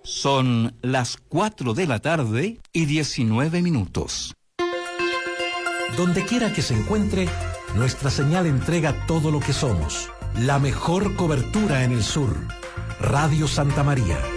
Son las 4 de la tarde y 19 minutos. Donde quiera que se encuentre, nuestra señal entrega todo lo que somos. La mejor cobertura en el sur. Radio Santa María.